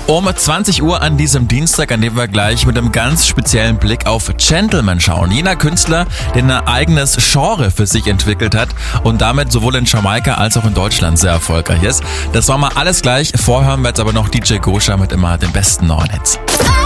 Um 20 Uhr an diesem Dienstag, an dem wir gleich mit einem ganz speziellen Blick auf Gentleman schauen. Jener Künstler, der ein eigenes Genre für sich entwickelt hat und damit sowohl in Jamaika als auch in Deutschland sehr erfolgreich ist. Das war mal alles gleich. Vorher hören wir jetzt aber noch DJ Gosha mit immer den besten neuen Hits.